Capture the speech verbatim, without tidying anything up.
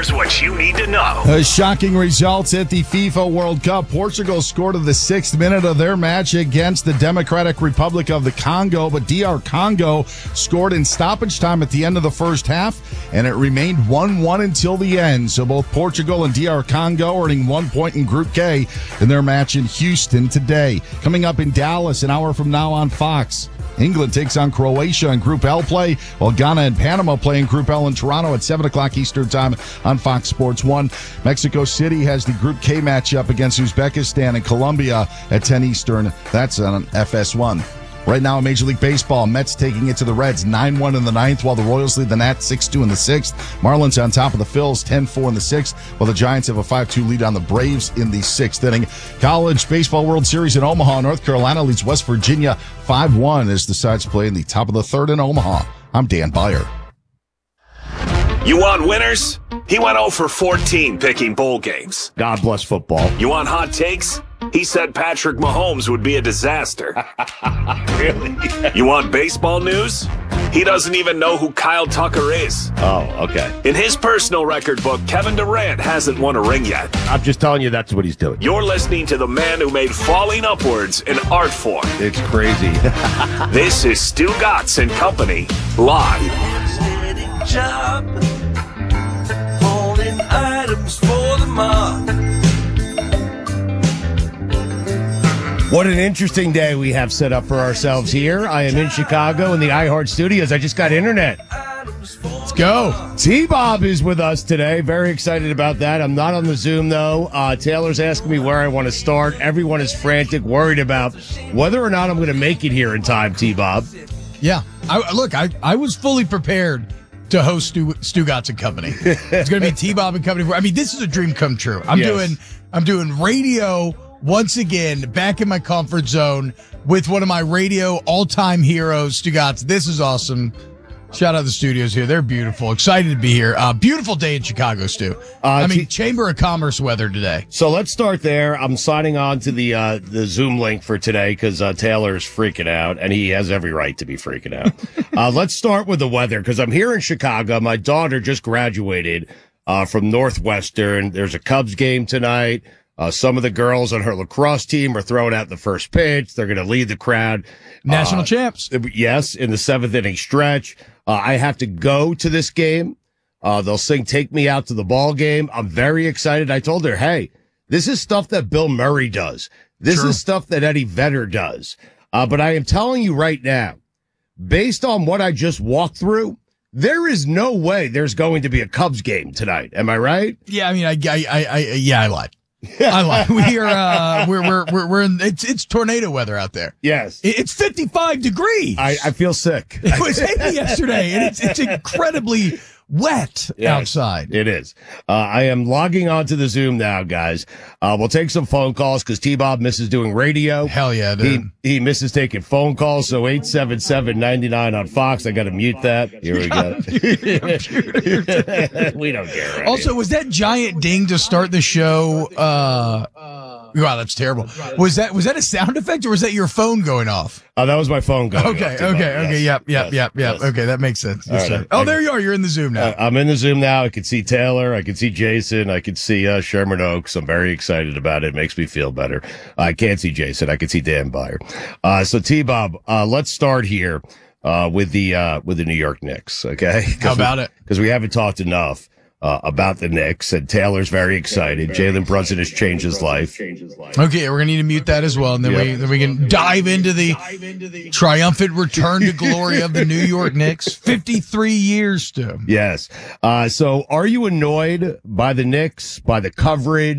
Here's what you need to know. Uh, shocking results at the FIFA World Cup. Portugal scored in the sixth minute of their match against the Democratic Republic of the Congo, but D R Congo scored in stoppage time at the end of the first half, and it remained one one until the end. So both Portugal and D R Congo earning one point in Group K in their match in Houston today. Coming up in Dallas an hour from now on Fox, England takes on Croatia in Group L play, while Ghana and Panama play in Group L in Toronto at seven o'clock Eastern Time on Fox Sports one. Mexico City has the Group K matchup against Uzbekistan and Colombia at ten Eastern. That's on F S one. Right now in Major League Baseball, Mets taking it to the Reds nine one in the ninth, while the Royals lead the Nats six two in the sixth. Marlins on top of the Phils ten four in the sixth, while the Giants have a five two lead on the Braves in the sixth inning. College Baseball World Series in Omaha, North Carolina leads West Virginia five one as the sides play in the top of the third in Omaha. I'm Dan Beyer. You want winners? He went oh for fourteen picking bowl games. God bless football. You want hot takes? He said Patrick Mahomes would be a disaster. Really? You want baseball news? He doesn't even know who Kyle Tucker is. Oh, okay. In his personal record book, Kevin Durant hasn't won a ring yet. I'm just telling you that's what he's doing. You're listening to the man who made falling upwards an art form. It's crazy. This is Stu Gatz and Company, live. Job, holding items for the mob. What an interesting day we have set up for ourselves here. I am in Chicago in the iHeart Studios. I just got internet. Let's go. T-Bob is with us today. Very excited about that. I'm not on the Zoom, though. Uh, Taylor's asking me where I want to start. Everyone is frantic, worried about whether or not I'm going to make it here in time, T-Bob. Yeah. I, look, I, I was fully prepared to host Stu, Stu Gatz and Company. It's going to be T-Bob and Company. I mean, this is a dream come true. I'm Yes. doing I'm doing radio once again, back in my comfort zone with one of my radio all-time heroes, Stu Gatz. This is awesome. Shout out the studios here. They're beautiful. Excited to be here. Uh, beautiful day in Chicago, Stu. Uh, I mean, T- Chamber of Commerce weather today. So let's start there. I'm signing on to the uh, the Zoom link for today because uh, Taylor's freaking out, and he has every right to be freaking out. uh, let's start with the weather because I'm here in Chicago. My daughter just graduated uh, from Northwestern. There's a Cubs game tonight. Uh, some of the girls on her lacrosse team are throwing out the first pitch. They're going to lead the crowd. National uh, champs. Yes, in the seventh inning stretch. Uh, I have to go to this game. Uh, they'll sing Take Me Out to the Ball Game. I'm very excited. I told her, hey, this is stuff that Bill Murray does. This True. is stuff that Eddie Vedder does. Uh, but I am telling you right now, based on what I just walked through, there is no way there's going to be a Cubs game tonight. Am I right? Yeah, I mean, I, I, I, I yeah, I lied. I lied. We are, uh, we're, we're, we're, we're in, it's, it's tornado weather out there. Yes. It- It's fifty-five degrees. I, I feel sick. It was eighty yesterday, and it's, it's incredibly wet Yes, outside. It is. Uh, I am logging on to the Zoom now, guys. Uh, we'll take some phone calls because T-Bob misses doing radio. Hell yeah, He, dude. he misses taking phone calls. So eight seven seven, nine nine on Fox. I got to mute that. Here we go. We don't care. Right Also, was that giant ding to start the show? Uh, wow, that's terrible. Was that was that a sound effect or was that your phone going off? Oh, that was my phone going. Okay, off, T-Bob. okay, okay. Yes, Yep, yep, yes, yep, yep. yes. Okay, that makes sense. All right. Oh, there you are. You're in the Zoom now. Uh, I'm in the Zoom now. I can see Taylor. I can see Jason. I can see uh, Sherman Oaks. I'm very excited about it. It makes me feel better. I can't see Jason. I can see Dan Beyer. Uh, so T-Bob, uh, let's start here uh, with the uh, with the New York Knicks. Okay, How about it? Because we haven't talked enough uh, about the Knicks, and Taylor's very excited. Jalen Brunson has changed his life. Okay, we're gonna need to mute that as well, and then Yep. we then we can dive into the triumphant return to glory of the New York Knicks. Fifty-three years, Stu. Yes. Uh, so are you annoyed by the Knicks, by the coverage?